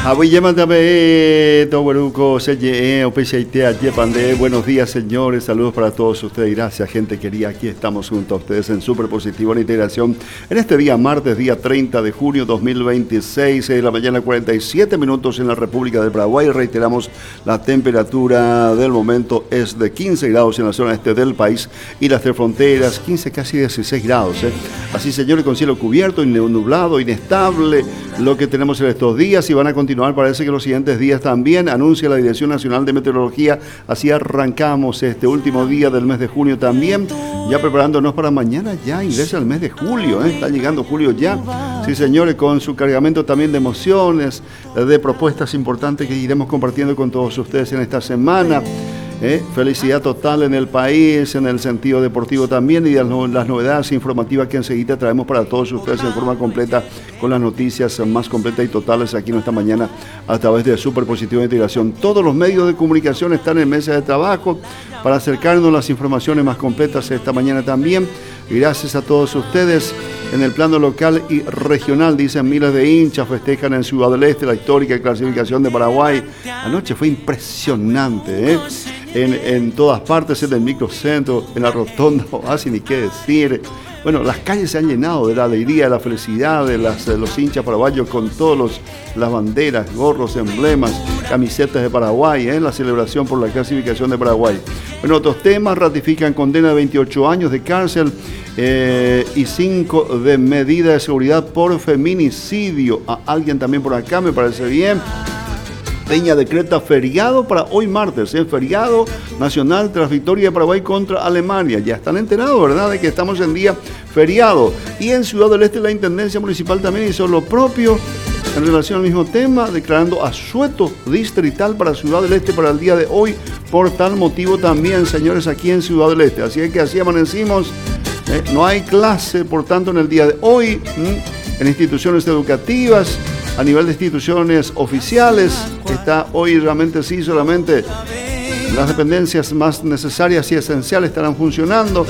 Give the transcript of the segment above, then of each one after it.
Buenos días, señores, saludos para todos ustedes, gracias, gente querida, aquí estamos junto a ustedes en Super Positivo en Integración, en este día martes, día 30 de junio 2026, de la mañana 47 minutos en la República de Paraguay. Reiteramos, la temperatura del momento es de 15 grados en la zona este del país y las tres fronteras, 15, casi 16 grados, Así, señores, con cielo cubierto, nublado, inestable, lo que tenemos en estos días, y van a continuar, parece que los siguientes días también, anuncia la Dirección Nacional de Meteorología. Así arrancamos este último día del mes de junio también, ya preparándonos para mañana, ya ingresa el mes de julio, está llegando julio ya, sí, señores, con su cargamento también de emociones, de propuestas importantes que iremos compartiendo con todos ustedes en esta semana. Felicidad total en el país, en el sentido deportivo también, y las novedades informativas que enseguida traemos para todos ustedes en forma completa, con las noticias más completas y totales aquí en esta mañana a través de Super Positivo de Integración. Todos los medios de comunicación están en mesa de trabajo para acercarnos las informaciones más completas esta mañana también. Gracias a todos ustedes. En el plano local y regional, dicen, miles de hinchas festejan en Ciudad del Este la histórica clasificación de Paraguay. Anoche fue impresionante, en todas partes, en el microcentro, en la rotonda, así ni qué decir. Bueno, las calles se han llenado de la alegría, de la felicidad de los hinchas paraguayos, con todas las banderas, gorros, emblemas, camisetas de Paraguay, la celebración por la clasificación de Paraguay. Bueno, otros temas: ratifican condena de 28 años de cárcel y 5 de medida de seguridad por feminicidio. A alguien también por acá, me parece bien. Peña decreta feriado para hoy martes, feriado nacional tras victoria de Paraguay contra Alemania. Ya están enterados, ¿verdad?, de que estamos en día feriado. Y en Ciudad del Este la Intendencia Municipal también hizo lo propio en relación al mismo tema, declarando asueto distrital para Ciudad del Este para el día de hoy. Por tal motivo también, señores, aquí en Ciudad del Este. Así es que así amanecimos. No hay clase, por tanto, en el día de hoy, en instituciones educativas, a nivel de instituciones oficiales, está hoy realmente sí, solamente las dependencias más necesarias y esenciales estarán funcionando.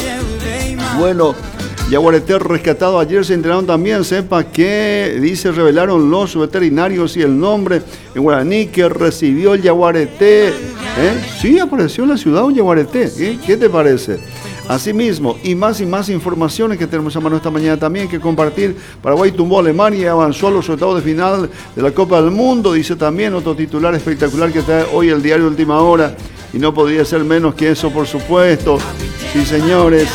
Bueno, yaguareté rescatado ayer se enteraron también, sepa que, dice, revelaron los veterinarios y el nombre en guaraní que recibió el yaguareté. Sí, apareció en la ciudad un yaguareté. ¿Qué te parece? Asimismo, y más informaciones que tenemos a mano esta mañana también que compartir. Paraguay tumbó a Alemania y avanzó a los octavos de final de la Copa del Mundo, dice también otro titular espectacular que trae hoy el diario Última Hora, y no podría ser menos que eso, por supuesto. Sí, señores.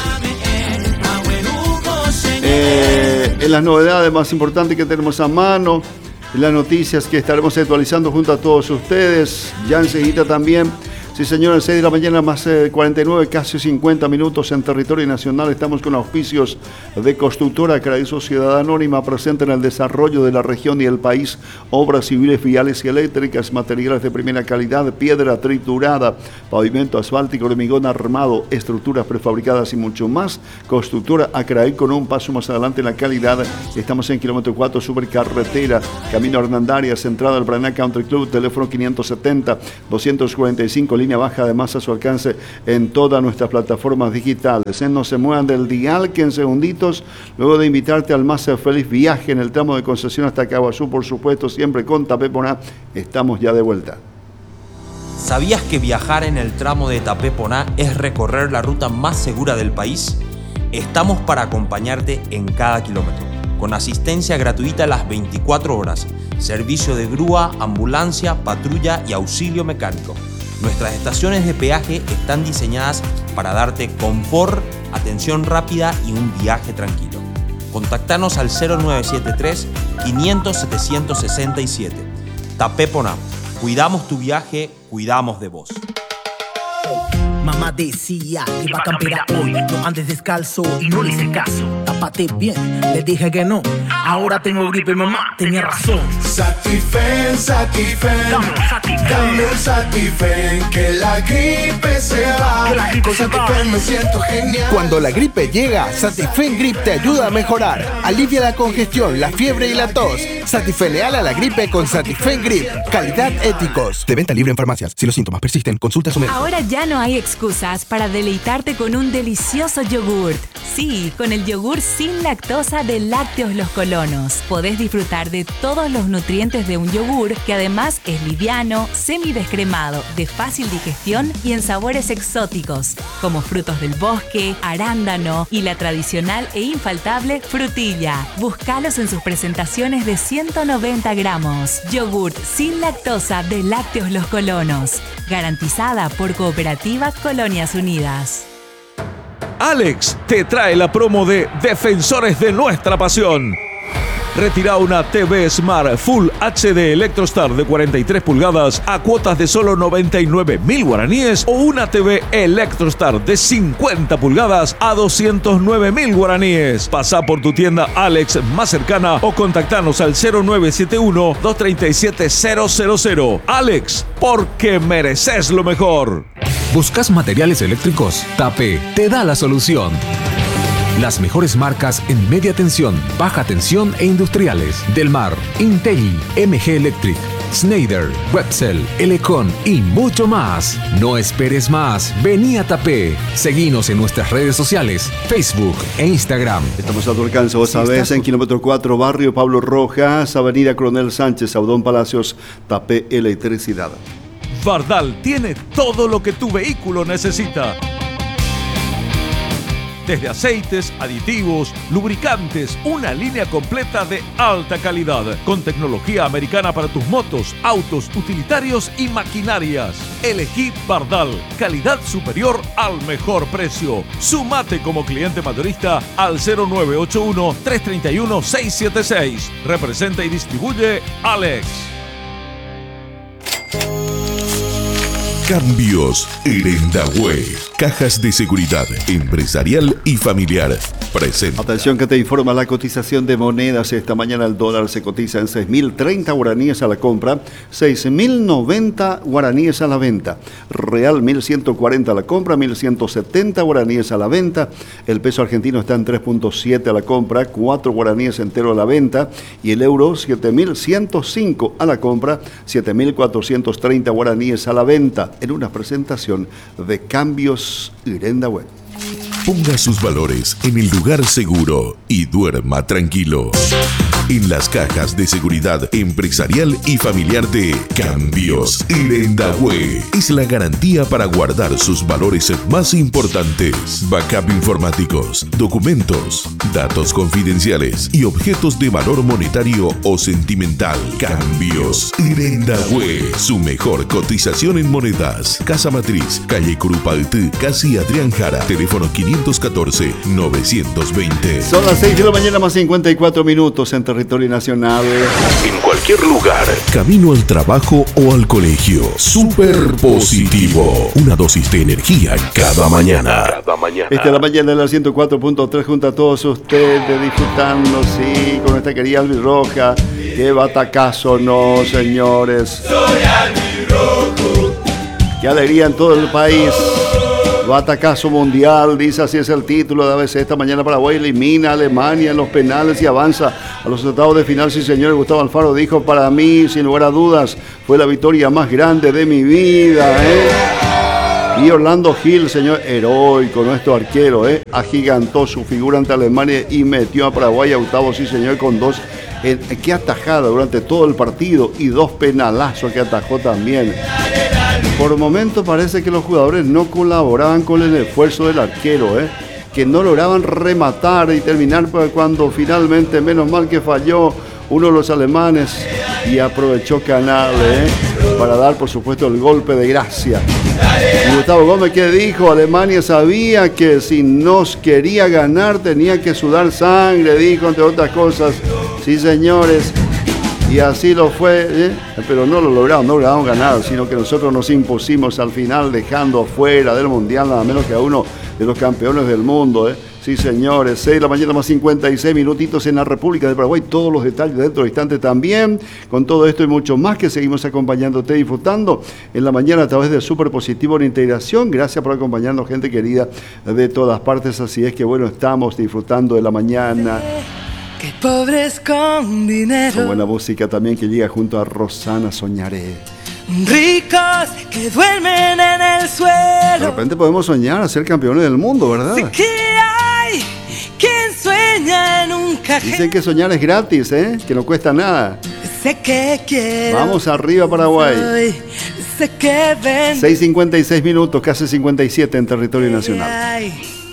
En las novedades más importantes que tenemos a mano, en las noticias que estaremos actualizando junto a todos ustedes, ya enseguida también. Sí, señores, 6 de la mañana más 49, casi 50 minutos en territorio nacional. Estamos con auspicios de Constructora Cray Sociedad Anónima, presente en el desarrollo de la región y el país. Obras civiles, viales y eléctricas, materiales de primera calidad, piedra triturada, pavimento asfáltico, hormigón armado, estructuras prefabricadas y mucho más. Constructora Acraí, con un paso más adelante en la calidad. Estamos en kilómetro 4, supercarretera, camino Hernandarias, entrada al Paraná Country Club, teléfono 570-245, línea baja, además a su alcance en todas nuestras plataformas digitales. No se muevan del dial, que en segunditos, luego de invitarte al más feliz viaje en el tramo de concesión hasta Caguazú, por supuesto, siempre con Tapeponá, estamos ya de vuelta. ¿Sabías que viajar en el tramo de Tapeponá es recorrer la ruta más segura del país? Estamos para acompañarte en cada kilómetro, con asistencia gratuita las 24 horas, servicio de grúa, ambulancia, patrulla y auxilio mecánico. Nuestras estaciones de peaje están diseñadas para darte confort, atención rápida y un viaje tranquilo. Contactanos al 0973 500 767. Tapeponá. Cuidamos tu viaje, cuidamos de vos. Mamá decía que iba a campear hoy. No andes descalzo y no le hice caso. Tápate bien, le dije que no. Ahora tengo gripe, mamá tenía razón. Satifen, dame un Satifen, que la gripe se va. Con Satifen me siento genial. Cuando la gripe llega, Satifen Grip te ayuda a mejorar. Alivia la congestión, la fiebre y la tos. Satifen leal a la gripe con Satifen Grip. Calidad éticos. De venta libre en farmacias. Si los síntomas persisten, consulta a su médico. Ahora ya no hay excusas para deleitarte con un delicioso yogurt. Sí, con el yogur sin lactosa de Lácteos Los Colonos. Podés disfrutar de todos los nutrientes de un yogur que además es liviano, semidescremado, de fácil digestión y en sabores exóticos, como frutos del bosque, arándano y la tradicional e infaltable frutilla. Búscalos en sus presentaciones de 190 gramos. Yogurt sin lactosa de Lácteos Los Colonos. Garantizada por Cooperativa Colonias Unidas. Alex te trae la promo de Defensores de Nuestra Pasión. Retira una TV Smart Full HD Electrostar de 43 pulgadas a cuotas de solo 99.000 guaraníes o una TV Electrostar de 50 pulgadas a 209.000 guaraníes. Pasa por tu tienda Alex más cercana o contactanos al 0971-237-000. Alex, porque mereces lo mejor. ¿Buscas materiales eléctricos? TAPE te da la solución. Las mejores marcas en media tensión, baja tensión e industriales. Delmar, Intelli, MG Electric, Schneider, Wetzel, Elecon y mucho más. No esperes más. Vení a TAPE. Seguinos en nuestras redes sociales, Facebook e Instagram. Estamos a tu alcance, vos sabés, en kilómetro 4, barrio Pablo Rojas, avenida Coronel Sánchez, Saudón Palacios, TAPE Electricidad. Vardal tiene todo lo que tu vehículo necesita. Desde aceites, aditivos, lubricantes, una línea completa de alta calidad, con tecnología americana para tus motos, autos, utilitarios y maquinarias. Elegí Vardal, calidad superior al mejor precio. Sumate como cliente mayorista al 0981-331-676. Representa y distribuye Alex. Cambios Irendahue. Cajas de seguridad empresarial y familiar. Presenta. Atención que te informa la cotización de monedas. Esta mañana el dólar se cotiza en 6.030 guaraníes a la compra, 6.090 guaraníes a la venta. Real 1.140 a la compra, 1.170 guaraníes a la venta. El peso argentino está en 3.7 a la compra, 4 guaraníes entero a la venta. Y el euro 7.105 a la compra, 7.430 guaraníes a la venta. En una presentación de Cambios Irendahue. Ponga sus valores en el lugar seguro y duerma tranquilo. En las cajas de seguridad empresarial y familiar de Cambios Irendahue es la garantía para guardar sus valores más importantes. Backup informáticos, documentos, datos confidenciales y objetos de valor monetario o sentimental. Cambios Irendahue, su mejor cotización en monedas. Casa Matriz, calle Curupaltí, casi Adrián Jara. Teléfono 514-920. Son las 6 de la mañana más 54 minutos en territorio nacional. En cualquier lugar, camino al trabajo o al colegio. Super positivo. Una dosis de energía cada mañana. Esta es la mañana de la 104.3 junto a todos ustedes disfrutando, sí, con esta querida albirroja. Qué batacazo, no, señores. Soy albirrojo. Qué alegría en todo el país. Batacazo mundial, dice así es el título de ABC. Esta mañana Paraguay elimina a Alemania en los penales y avanza a los octavos de final. Sí, señor. Gustavo Alfaro dijo: para mí, sin lugar a dudas, fue la victoria más grande de mi vida, Y Orlando Gil, señor, heroico, nuestro arquero, agigantó su figura ante Alemania y metió a Paraguay a octavos, sí, señor, con dos. Qué atajada durante todo el partido y dos penalazos que atajó también. Por momentos parece que los jugadores no colaboraban con el esfuerzo del arquero, que no lograban rematar y terminar cuando finalmente, menos mal que falló uno de los alemanes y aprovechó Canal para dar, por supuesto, el golpe de gracia. Y Gustavo Gómez, ¿qué dijo? Alemania sabía que si nos quería ganar tenía que sudar sangre, dijo, entre otras cosas. Sí, señores. Y así lo fue, pero no lo lograron ganar, sino que nosotros nos impusimos al final, dejando fuera del Mundial nada menos que a uno de los campeones del mundo. Sí, señores, 6 de la mañana más 56 minutitos en la República de Paraguay. Todos los detalles dentro de instantes también. Con todo esto y mucho más que seguimos acompañándote, disfrutando en la mañana a través de Super Positivo en Integración. Gracias por acompañarnos, gente querida de todas partes. Así es que bueno, estamos disfrutando de la mañana. que pobres con dinero. Esa buena música también que llega junto a Rosana Soñaré. Ricos que duermen en el suelo. De repente podemos soñar a ser campeones del mundo, ¿verdad? Sé que hay quien sueña en un cajero. Dicen que soñar es gratis, que no cuesta nada. Sé que quiero. Vamos arriba, Paraguay. Sé que ven. 6:56 minutos, casi 57 en territorio nacional. Ay.